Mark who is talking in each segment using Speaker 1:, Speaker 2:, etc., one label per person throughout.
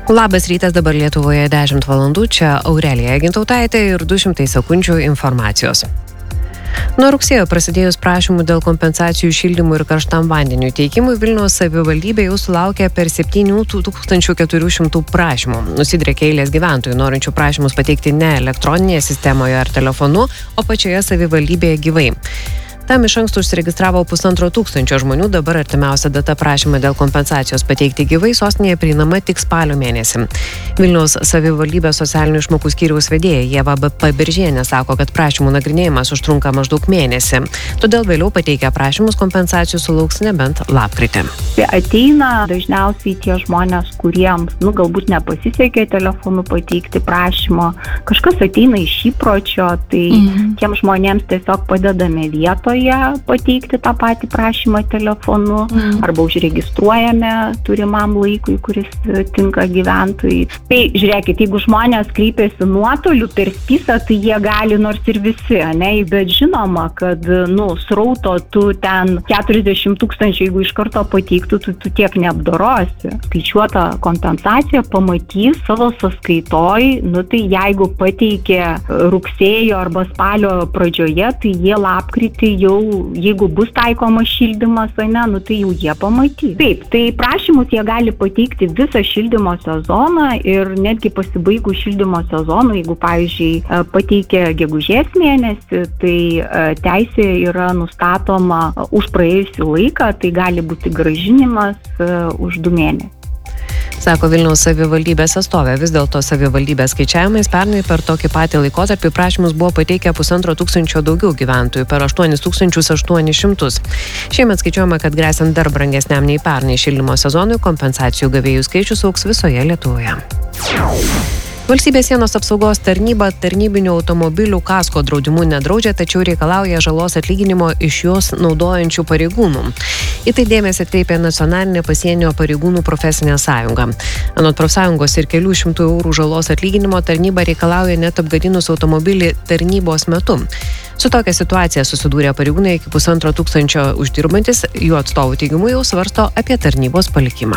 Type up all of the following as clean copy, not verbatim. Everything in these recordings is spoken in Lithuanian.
Speaker 1: Labas rytas, dabar Lietuvoje 10 valandų, čia Aurelija Gintautaitė ir 200 sekundžių informacijos. Nuo rugsėjo prasidėjus prašymų dėl kompensacijų šildymui ir karštam vandeniui teikimui, Vilniaus savivaldybė jau sulaukė per 7400 prašymų. Nusidriekė eilės gyventojų, norinčių prašymus pateikti ne elektroninėje sistemoje ar telefonu, o pačioje savivaldybėje gyvai. Tam iš anksto užsiregistravo 1500 žmonių, dabar artimiausia data prašymą dėl kompensacijos pateikti gyvai sostinėje prieinama tik spalio mėnesį. Vilniaus savivaldybės socialinių išmokų skyriaus vedėja Ieva Pabiržienė sako, kad prašymų nagrinėjimas užtrunka maždaug mėnesį. Todėl vėliau pateikę prašymus kompensacijų sulauks nebent lapkritį.
Speaker 2: Ateina dažniausiai tie žmonės, kuriems galbūt nepasisekė telefonu pateikti prašymo. Kažkas ateina iš įpročio, tai tiem žmonėms tiesiog padedame vietoje pateikti tą patį prašymą telefonu arba užregistruojame turimam laikui, kuris tinka gyventojai. Tai žiūrėkit, jeigu žmonės kreipiasi nuotoliu per spisą, tai jie gali nors ir visi, bet žinoma, kad srauto tu ten 40 000, jeigu iš karto pateiktų, tu tiek neapdorosi. Skaičiuota kompensacija pamatys savo sąskaitoj, tai jeigu pateikė rugsėjo arba spalio pradžioje, tai jie lapkritį jau, jeigu bus taikomas šildymas, tai jau jie pamatys. Taip, tai prašymus jie gali pateikti visą šildymo sezoną ir netgi pasibaigus šildymo sezonui, jeigu, pavyzdžiui, pateikė gegužės mėnesį, tai teisė yra nustatoma už praėjusį laiką, tai gali būti grąžinimas už 2 mėnesius.
Speaker 1: Sako Vilniaus savivaldybės atstovė. Vis dėlto savivaldybės skaičiavimais pernai per tokį patį laikotarpį prašymus buvo pateikę 1500 daugiau gyventojų, per 8800. Šiemet skaičiuojama, kad gresiant dar brangesniam nei pernai šildymo sezonui, kompensacijų gavėjų skaičius augs visoje Lietuvoje. Valstybės sienos apsaugos tarnyba tarnybinių automobilių kasko draudimu nedraudžia, tačiau reikalauja žalos atlyginimo iš jos naudojančių pareigūnų. Į tai dėmesį atkreipė Nacionalinė pasienio pareigūnų profesinė sąjunga. Anot profsąjungos ir kelių šimtų eurų žalos atlyginimo tarnyba reikalauja net apgadinus automobilį tarnybos metu. Su tokia situacija susidūrė pareigūnai iki 1500 uždirbantis, jų atstovų teigimu jau svarsto apie tarnybos palikimą.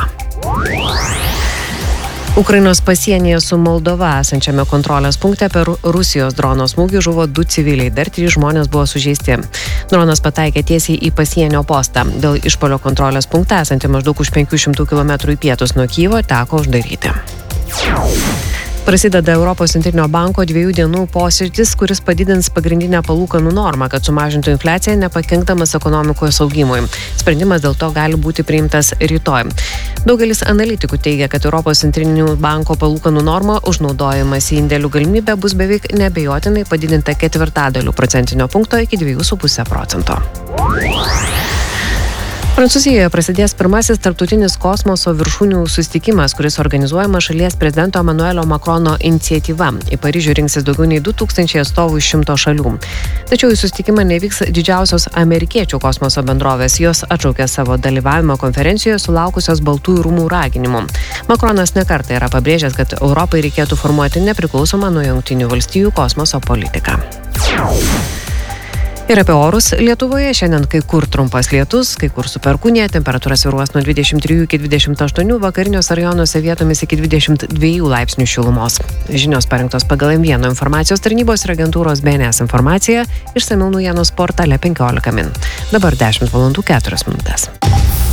Speaker 1: Ukrainos pasienyje su Moldova esančiame kontrolės punkte per Rusijos drono smūgį žuvo 2 civiliai, dar 3 žmonės buvo sužeisti. Dronas pataikė tiesiai į pasienio postą. Dėl išpuolio kontrolės punktą esantį maždaug už 500 km į pietus nuo Kijevo teko uždaryti. Prasideda Europos centrinio banko 2 dienų posėdis, kuris padidins pagrindinę palūkanų normą, kad sumažintų infliaciją, nepakenkdamas ekonomikos augimui. Sprendimas dėl to gali būti priimtas rytoj. Daugelis analitikų teigia, kad Europos centrinio banko palūkanų norma už naudojimas į indėlių galimybę bus beveik neabejotinai padidinta 0,25 procentinio punkto iki 2,5%. Prancūzijoje prasidės pirmasis tarptautinis kosmoso viršūnių susitikimas, kuris organizuojamas šalies prezidento Emmanuelio Macrono iniciatyva. Į Paryžių rinksis daugiau nei 2000 atstovų iš 100 šalių. Tačiau į susitikimą nevyks didžiausios amerikiečių kosmoso bendrovės. Jos atšaukė savo dalyvavimą konferencijoje sulaukusios Baltųjų rūmų raginimų. Macronas nekartą yra pabrėžęs, kad Europai reikėtų formuoti nepriklausomą nuo Jungtinių valstijų kosmoso politiką. Ir apie orus Lietuvoje šiandien kai kur trumpas lietus, kai kur su perkūnija, temperatūra svyruos nuo 23 iki 28, vakariniuose rajonuose vietomis iki 22 laipsnių šilumos. Žinios parengtos pagal M1 informacijos tarnybos ir agentūros BNS informacija, išsamiau naujienų portale 15 min. Dabar 10 valandų 4 minutės.